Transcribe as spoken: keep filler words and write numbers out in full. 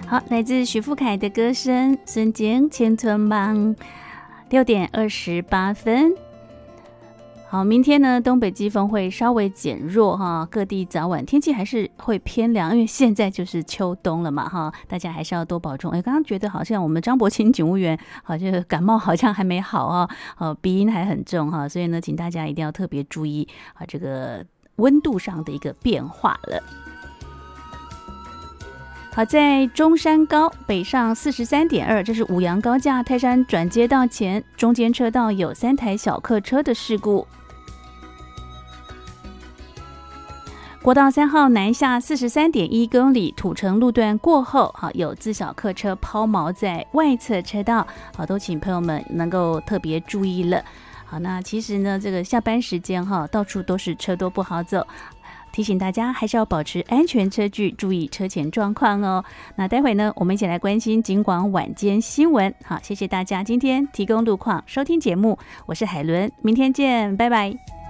好，来自许富凯的歌声，瞬间千村忙，六点二十八分。好，明天呢，东北季风会稍微减弱哈，各地早晚天气还是会偏凉，因为现在就是秋冬了嘛哈，大家还是要多保重。哎，刚刚觉得好像我们张伯清警务员好像感冒好像还没好啊，哦，鼻音还很重哈，所以呢，请大家一定要特别注意啊这个温度上的一个变化了。好，在中山高北上 四十三点二， 这是五杨高架泰山转接道前中间车道有三台小客车的事故。国道三号南下 四十三点一 公里土城路段过后，好，有自小客车抛锚在外侧车道，好，都请朋友们能够特别注意了。好，那其实呢，这个下班时间哈，到处都是车多不好走，提醒大家还是要保持安全车距，注意车前状况哦。那待会呢，我们一起来关心警广晚间新闻。好，谢谢大家今天提供路况收听节目，我是海伦，明天见，拜拜。